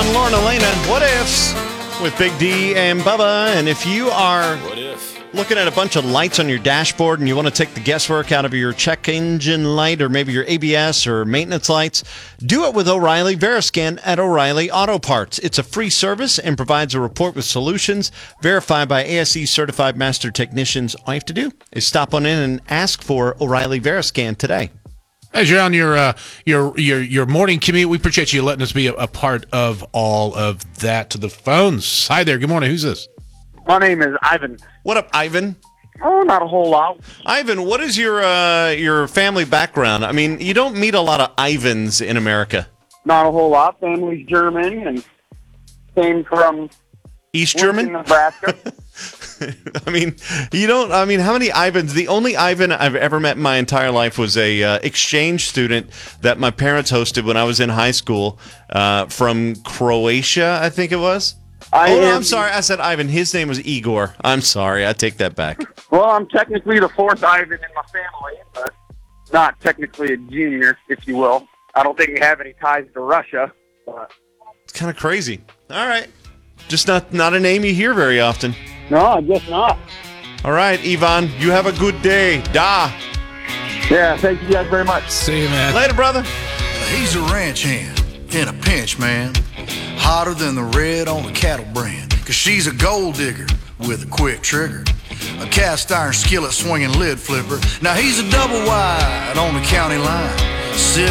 on Lauren Elena. What Ifs with Big D and Bubba. And if you are looking at a bunch of lights on your dashboard and you want to take the guesswork out of your check engine light or maybe your ABS or maintenance lights, do it with O'Reilly Veriscan at O'Reilly Auto Parts. It's a free service and provides a report with solutions verified by ASE certified master technicians. All you have to do is stop on in and ask for O'Reilly Veriscan today. As you're on your morning commute, we appreciate you letting us be a part of all of that. To the phones. Hi there. Good morning. Who's this? My name is Ivan. What up, Ivan? Oh, not a whole lot. Ivan, what is your family background? I mean, you don't meet a lot of Ivans in America. Not a whole lot. Family's German and came from East Lincoln, German? Nebraska. I mean, how many Ivans? The only Ivan I've ever met in my entire life was a exchange student that my parents hosted when I was in high school from Croatia, I think it was. I'm sorry. I said Ivan. His name was Igor. I'm sorry. I take that back. Well, I'm technically the fourth Ivan in my family, but not technically a junior, if you will. I don't think we have any ties to Russia. But It's kind of crazy. All right. Just not a name you hear very often. no, I guess not. All right, Ivan. You have a good day. Da. Yeah, thank you guys very much. See you, man. Later, brother. He's a ranch hand in a pinch, man. Hotter than the red on a cattle brand. 'Cause she's a gold digger with a quick trigger. A cast iron skillet swinging lid flipper. Now he's a double wide on the county line.